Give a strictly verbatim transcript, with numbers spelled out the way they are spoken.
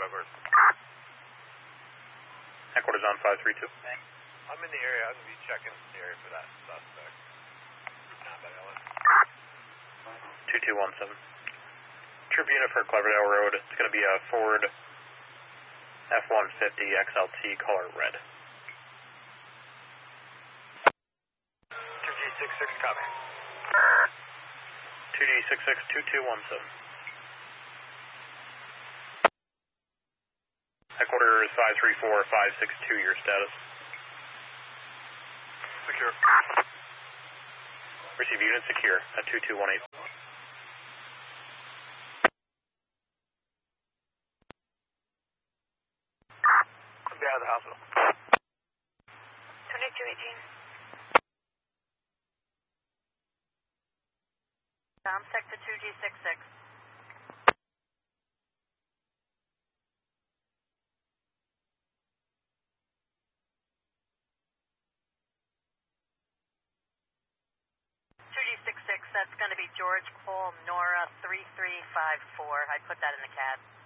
covered. Headquarters on five three two. I'm in the area. I'm going to be checking the area for that suspect. Not by Ellis. two two one seven. Troop unit for Cloverdale Road. It's going to be a Ford F one fifty X L T color red. two G six six, copy. two G six six two two one seven. Headquarters five three four five six two, your status. Secure. Receive unit secure at two two one eight. Be out of the hospital. twenty-two eighteen. Tom, sector two G six six. two G six six, that's going to be George Paul Nora three three five four. I put that in the C A D.